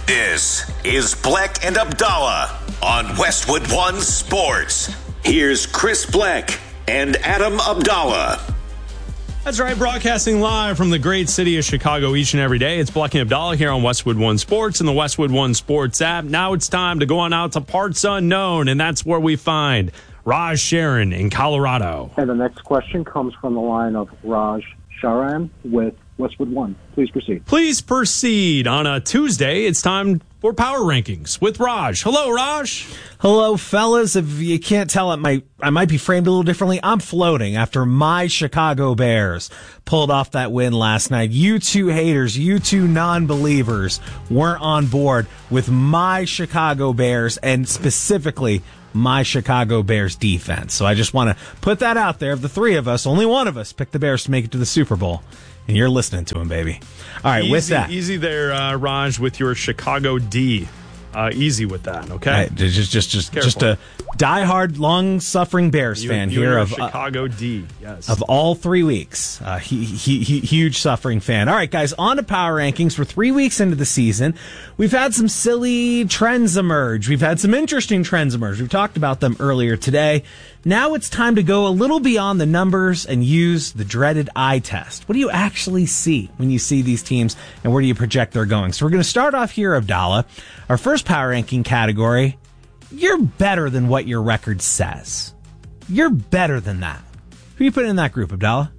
This is Bleck and Abdallah on Westwood One Sports. Here's Chris Bleck and Adam Abdallah. That's right, broadcasting live from the great city of Chicago each and every day. It's Bleck and Abdallah here on Westwood One Sports and the Westwood One Sports app. Now it's time to go on out to parts unknown, and that's where we find Raj Sharon in Colorado. And the next question comes from the line of Raj Sharan with Westwood One. Please proceed. Please proceed. On a Tuesday, it's time for Power Rankings with Raj. Hello, Raj. Hello, fellas. If you can't tell, I might be framed a little differently. I'm floating after my Chicago Bears pulled off that win last night. You two haters, you two non-believers weren't on board with my Chicago Bears and specifically my Chicago Bears defense. So I just want to put that out there. Of the three of us, only one of us picked the Bears to make it to the Super Bowl. And you're listening to him, baby. All right, with that. Easy there, Raj, with your Chicago D. Easy with that, okay? Right, just a diehard, long-suffering Bears fan here of Chicago D. Yes, of all 3 weeks. Huge suffering fan. All right, guys, on to power rankings. We're 3 weeks into the season. We've had some silly trends emerge. We've had some interesting trends emerge. We've talked about them earlier today. Now it's time to go a little beyond the numbers and use the dreaded eye test. What do you actually see when you see these teams, and where do you project they're going? So we're going to start off here, Abdallah. Our first power ranking category, you're better than what your record says. You're better than that. Who you putting in that group, Abdallah?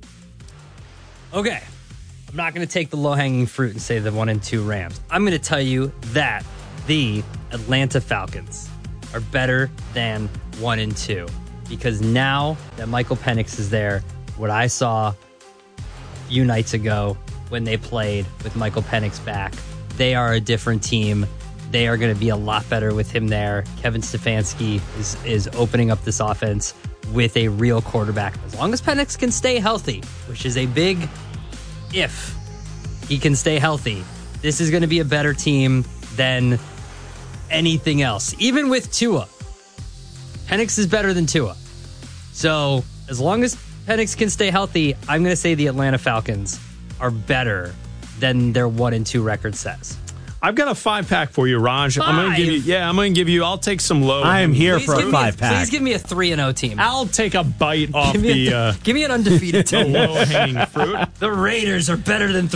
Okay. I'm not going to take the low-hanging fruit and say the 1 and 2 Rams. I'm going to tell you that the Atlanta Falcons are better than 1 and 2. Because now that Michael Penix is there, what I saw a few nights ago when they played with Michael Penix back, they are a different team. They are going to be a lot better with him there. Kevin Stefanski is opening up this offense with a real quarterback. As long as Penix can stay healthy, which is a big if he can stay healthy, this is going to be a better team than anything else. Even with Tua, Penix is better than Tua. So as long as Penix can stay healthy, I'm going to say the Atlanta Falcons are better than their 1 and 2 record says. I've got a 5-pack for you, Raj. I'm going to give you. I'll take some low. I am here for a 5-pack. Please give me a 3-0 team. I'll take a bite off give me an undefeated team. Low-hanging fruit. The Raiders are better than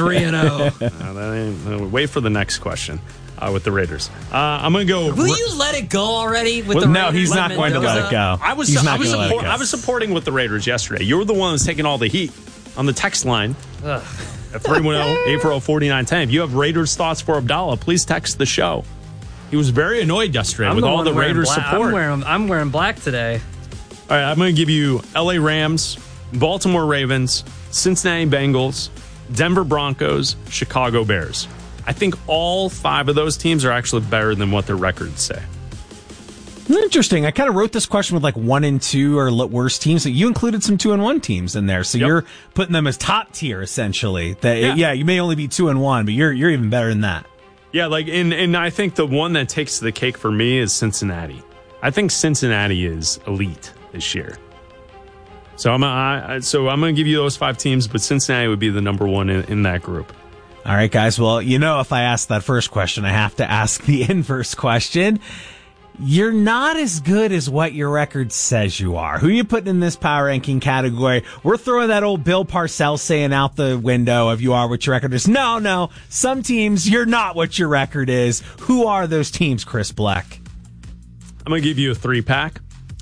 3-0. Wait for the next question. With the Raiders. I'm going to go. Will you let it go already with the Raiders? No, he's not going to let it go. I was supporting with the Raiders yesterday. You were the one that's taking all the heat on the text line. At 310-840-4910. If you have Raiders thoughts for Abdallah, please text the show. He was very annoyed yesterday with all the Raiders support. I'm wearing black today. All right, I'm going to give you LA Rams, Baltimore Ravens, Cincinnati Bengals, Denver Broncos, Chicago Bears. I think all 5 of those teams are actually better than what their records say. Interesting. I kind of wrote this question with like 1 and 2 or worse teams. So you included some 2 and 1 teams in there. So you're putting them as top tier, essentially. You may only be 2 and 1, but you're even better than that. Yeah, and I think the one that takes the cake for me is Cincinnati. I think Cincinnati is elite this year. So I'm going to give you those 5 teams, but Cincinnati would be the number 1 in that group. All right, guys. Well, if I ask that first question, I have to ask the inverse question. You're not as good as what your record says you are. Who you putting in this power ranking category? We're throwing that old Bill Parcells saying out the window of you are what your record is. No. Some teams, you're not what your record is. Who are those teams, Chris Bleck? I'm going to give you a 3-pack.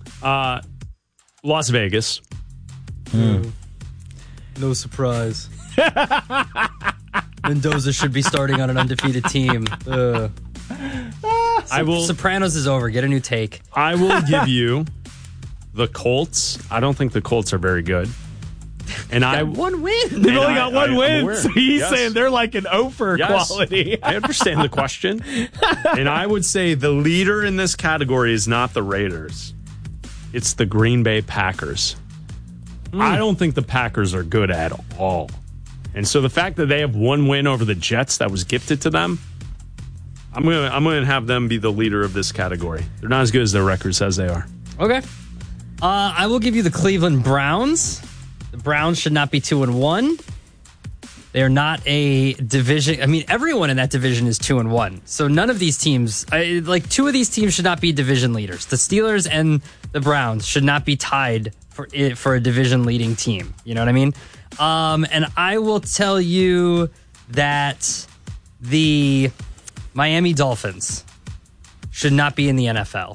Las Vegas. No surprise. Mendoza should be starting on an undefeated team. Sopranos is over. Get a new take. I will give you the Colts. I don't think the Colts are very good. And I one win. They've only got one win. So he's saying they're like an over quality. I understand the question. And I would say the leader in this category is not the Raiders. It's the Green Bay Packers. I don't think the Packers are good at all. And so the fact that they have 1 win over the Jets that was gifted to them, I'm gonna have them be the leader of this category. They're not as good as their record says they are. Okay. I will give you the Cleveland Browns. The Browns should not be 2 and 1. They are not a division. I mean, everyone in that division is 2-1. So none of these teams, two of these teams should not be division leaders. The Steelers and the Browns should not be tied for a division leading team. You know what I mean? And I will tell you that the Miami Dolphins should not be in the NFL.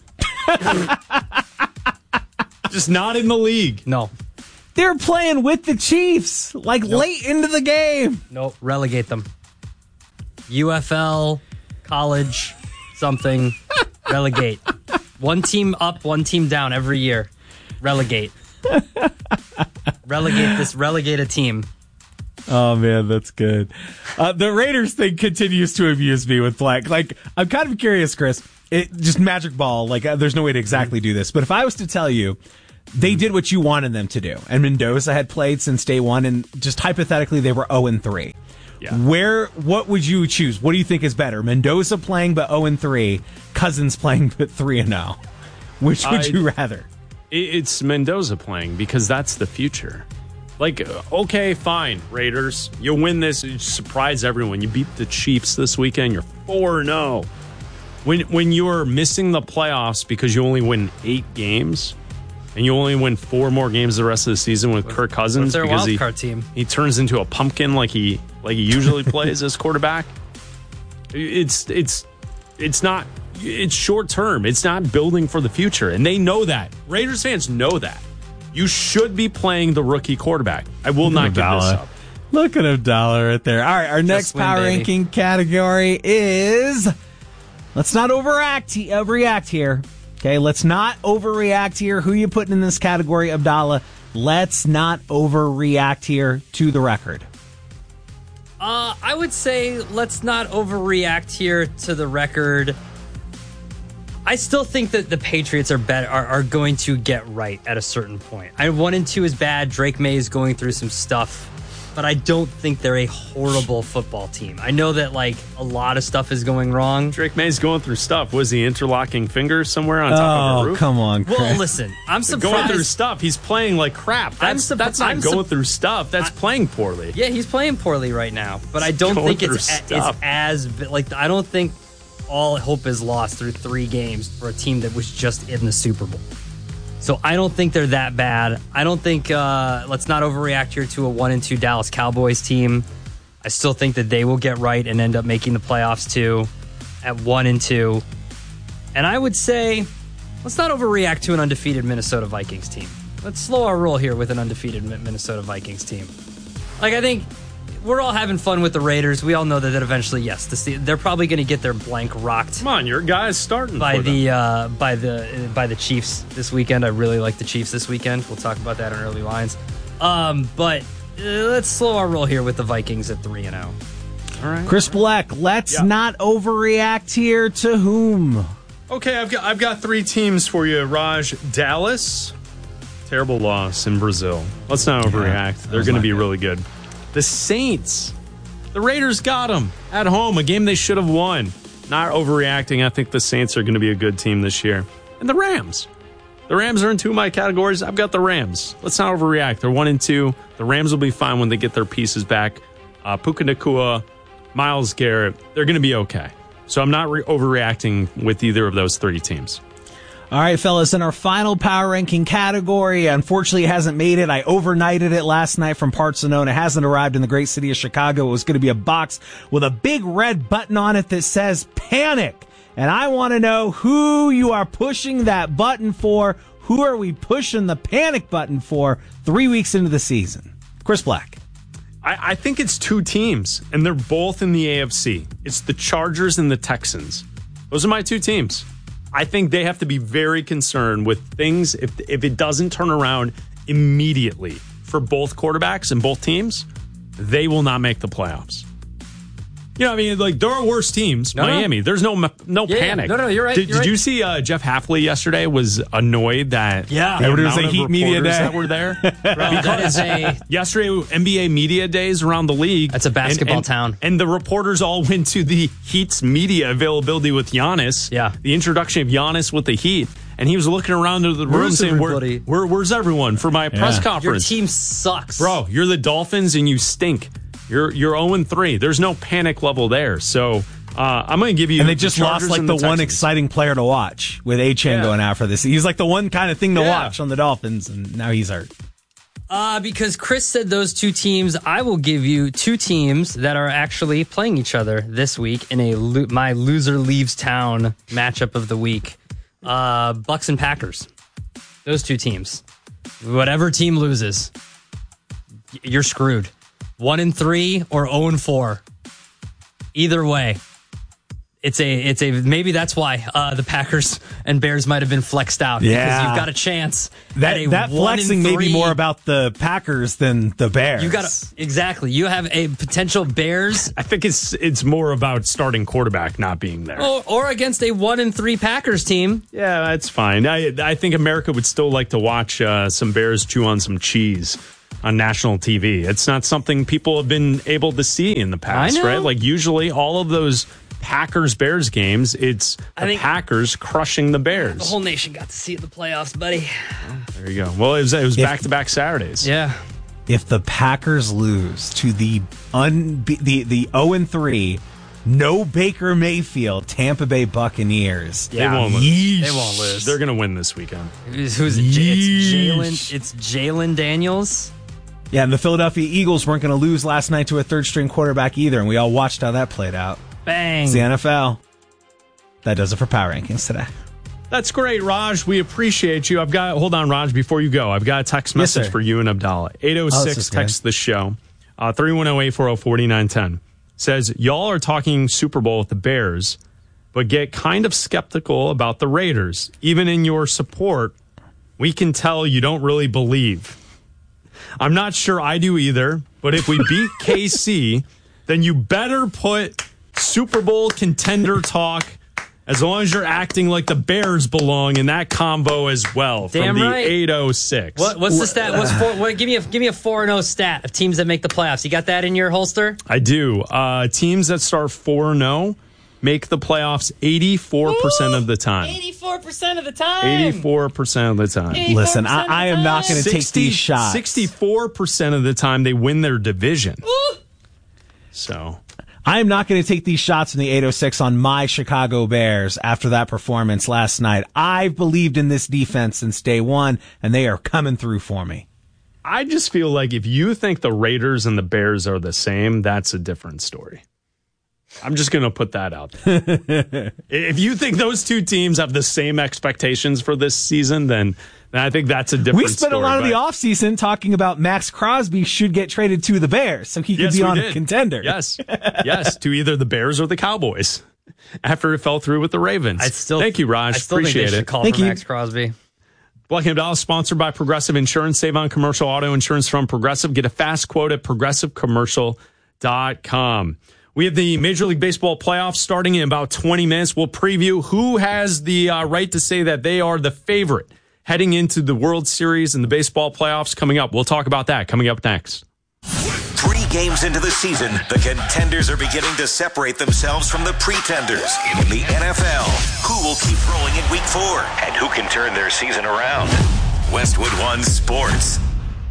Just not in the league. No. They're playing with the Chiefs, late into the game. Nope. Relegate them. UFL, college, something. Relegate. One team up, one team down every year. Relegate. Relegate a team. Oh, man, that's good. The Raiders thing continues to amuse me with Black. I'm kind of curious, Chris. Just magic ball. There's no way to exactly do this. But if I was to tell you, they did what you wanted them to do, and Mendoza had played since day one, and just hypothetically, they were 0-3. Yeah. What would you choose? What do you think is better? Mendoza playing but 0-3, Cousins playing but 3-0. Which would you rather? It's Mendoza playing because that's the future. Okay, fine, Raiders. You win this, you surprise everyone. You beat the Chiefs this weekend, you're 4-0. When you're missing the playoffs because you only win 8 games and you only win 4 more games the rest of the season with Kirk Cousins their because wild card team? He turns into a pumpkin like he usually plays as quarterback. It's not. It's short term. It's not building for the future, and they know that. Raiders fans know that. You should be playing the rookie quarterback. I will not give this up. Look at $1 right there. All right, our next power ranking category is let's not react here. Okay, let's not overreact here. Who you putting in this category, Abdallah? Let's not overreact here to the record. I would say let's not overreact here to the record. I still think that the Patriots are going to get right at a certain point. 1-2 is bad. Drake May is going through some stuff, but I don't think they're a horrible football team. I know that a lot of stuff is going wrong. Drake May's going through stuff. Was he interlocking fingers somewhere on top of a roof? Oh, come on, Chris. Well, listen, I'm surprised. Going through stuff. He's playing like crap. That's not going through stuff. That's playing poorly. Yeah, he's playing poorly right now, but I don't think it's as I don't think all hope is lost through 3 games for a team that was just in the Super Bowl. So I don't think they're that bad. I don't think, let's not overreact here to a 1-2 Dallas Cowboys team. I still think that they will get right and end up making the playoffs too at 1-2. And I would say, let's not overreact to an undefeated Minnesota Vikings team. Let's slow our roll here with an undefeated Minnesota Vikings team. I think we're all having fun with the Raiders. We all know that eventually, yes, they're probably going to get their blank rocked. Come on, your guy's starting by the Chiefs this weekend. I really like the Chiefs this weekend. We'll talk about that in early lines. But let's slow our roll here with the Vikings at 3-0. All right, Chris Black. Let's not overreact here to whom? Okay, I've got 3 teams for you, Raj. Dallas, terrible loss in Brazil. Let's not overreact. They're going to be really good. The Saints, the Raiders got them at home, a game they should have won. Not overreacting. I think the Saints are going to be a good team this year. And the Rams. The Rams are in 2 of my categories. I've got the Rams. Let's not overreact. They're 1-2. The Rams will be fine when they get their pieces back. Puka Nacua, Myles Garrett, they're going to be okay. So I'm not overreacting with either of those 3 teams. All right, fellas, in our final power ranking category, unfortunately, it hasn't made it. I overnighted it last night from parts unknown. It hasn't arrived in the great city of Chicago. It was going to be a box with a big red button on it that says Panic. And I want to know who you are pushing that button for. Who are we pushing the panic button for 3 weeks into the season? Chris Black. I think it's 2 teams, and they're both in the AFC. It's the Chargers and the Texans. Those are my 2 teams. I think they have to be very concerned with things. If it doesn't turn around immediately for both quarterbacks and both teams, they will not make the playoffs. You know, I mean, there are worse teams. Miami. There's no panic. No, you're right. Did you see Jeff Hafley yesterday was annoyed that it was a Heat media day that were there? Because yesterday, NBA media days around the league. That's a basketball town. And the reporters all went to the Heat's media availability with Giannis. Yeah. The introduction of Giannis with the Heat. And he was looking around the room saying, where's everyone for my press conference? Your team sucks. Bro, you're the Dolphins and you stink. You're 0-3. There's no panic level there. So I'm going to give you. And they just lost like the one exciting player to watch with Achane going out for this. He's like the one kind of thing to watch on the Dolphins, and now he's hurt. Because Chris said those two teams, I will give you two teams that are actually playing each other this week in my loser leaves town matchup of the week. Bucks and Packers. Those two teams. Whatever team loses, you're screwed. 1-3 or 0-4. Either way. It's a maybe that's why the Packers and Bears might have been flexed out. Yeah. Because you've got a chance. That flexing may be more about the Packers than the Bears. Exactly. You have a potential Bears. I think it's more about starting quarterback not being there. Or against a 1-3 Packers team. Yeah, that's fine. I think America would still like to watch some Bears chew on some cheese on national TV. It's not something people have been able to see in the past, right? Like usually all of those Packers-Bears games, it's the Packers crushing the Bears. The whole nation got to see it in the playoffs, buddy. There you go. Well, it was back-to-back Saturdays. Yeah. If the Packers lose to the 0-3, no Baker Mayfield, Tampa Bay Buccaneers. They won't lose. Yeesh. They won't lose. They're going to win this weekend. Who's it? It's Jalen Daniels. Yeah, and the Philadelphia Eagles weren't going to lose last night to a third-string quarterback either, and we all watched how that played out. Bang. It's the NFL. That does it for Power Rankings today. That's great, Raj. We appreciate you. Hold on, Raj, before you go. I've got a text message for you and Abdallah. 806 text the show. 310-840-4910. Says, y'all are talking Super Bowl with the Bears, but get kind of skeptical about the Raiders. Even in your support, we can tell you don't really believe. I'm not sure I do either, but if we beat KC, then you better put Super Bowl contender talk, as long as you're acting like the Bears belong in that combo as well. Damn from the right. 806. What's the stat? Give me a 4-0 stat of teams that make the playoffs. You got that in your holster? I do. Teams that start 4-0 make the playoffs 84% of the time. 84% of the time. 84% of the time. Listen, I am not going to take these shots. 64% of the time they win their division. Ooh. So I am not going to take these shots in the 806 on my Chicago Bears after that performance last night. I've believed in this defense since day one, and they are coming through for me. I just feel like if you think the Raiders and the Bears are the same, that's a different story. I'm just going to put that out there. If you think those two teams have the same expectations for this season, then I think that's a different story. We spent a lot of the offseason talking about Max Crosby should get traded to the Bears so he could be on a contender. Yes, to either the Bears or the Cowboys after it fell through with the Ravens. Thank you, Raj. I still Appreciate think they should it. call for Max Crosby. Black and Abdallah, sponsored by Progressive Insurance. Save on commercial auto insurance from Progressive. Get a fast quote at progressivecommercial.com. We have the Major League Baseball playoffs starting in about 20 minutes. We'll preview who has the right to say that they are the favorite heading into the World Series and the baseball playoffs coming up. We'll talk about that coming up next. 3 games into the season, the contenders are beginning to separate themselves from the pretenders. In the NFL, who will keep rolling in Week 4 and who can turn their season around? Westwood One Sports.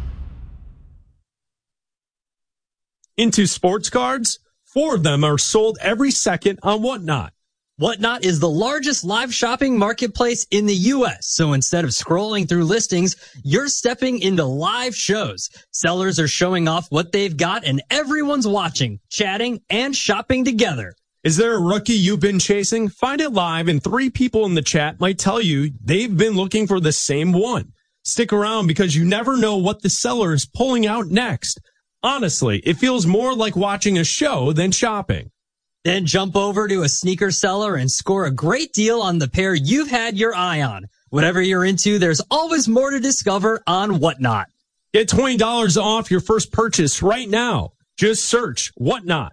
Into sports cards, 4 of them are sold every second on Whatnot. Whatnot is the largest live shopping marketplace in the U.S. So instead of scrolling through listings, you're stepping into live shows. Sellers are showing off what they've got and everyone's watching, chatting, and shopping together. Is there a rookie you've been chasing? Find it live and 3 people in the chat might tell you they've been looking for the same one. Stick around because you never know what the seller is pulling out next. Honestly, it feels more like watching a show than shopping. Then jump over to a sneaker seller and score a great deal on the pair you've had your eye on. Whatever you're into, there's always more to discover on Whatnot. Get $20 off your first purchase right now. Just search Whatnot,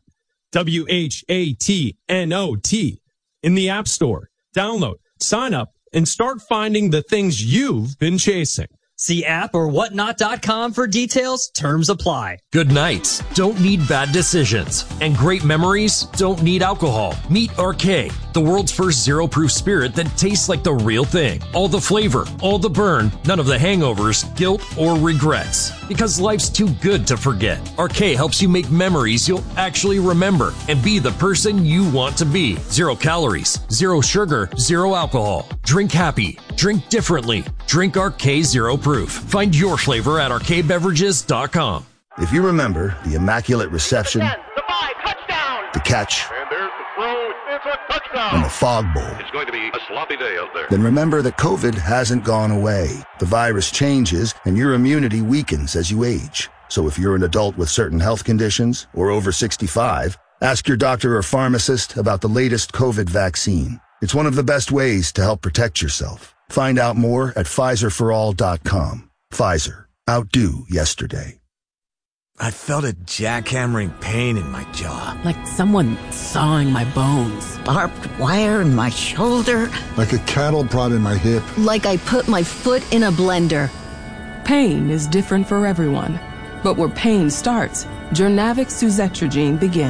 WHATNOT, in the App Store. Download, sign up, and start finding the things you've been chasing. See app or whatnot.com for details. Terms apply. Good nights don't need bad decisions, and great memories don't need alcohol. Meet RK, the world's first zero-proof spirit that tastes like the real thing. All the flavor, all the burn, none of the hangovers, guilt, or regrets. Because life's too good to forget. RK helps you make memories you'll actually remember and be the person you want to be. 0 calories, 0 sugar, 0 alcohol. Drink happy. Drink differently. Drink RK Zero Proof. Find your flavor at rkbeverages.com. If you remember the immaculate reception, the catch, and the fog bowl, it's going to be a sloppy day out there. Then remember that COVID hasn't gone away. The virus changes and your immunity weakens as you age. So if you're an adult with certain health conditions or over 65, ask your doctor or pharmacist about the latest COVID vaccine. It's one of the best ways to help protect yourself. Find out more at PfizerForAll.com. Pfizer. Outdo yesterday. I felt a jackhammering pain in my jaw. Like someone sawing my bones. Barbed wire in my shoulder. Like a cattle prod in my hip. Like I put my foot in a blender. Pain is different for everyone. But where pain starts, Jurnavic Suzetrigine begins.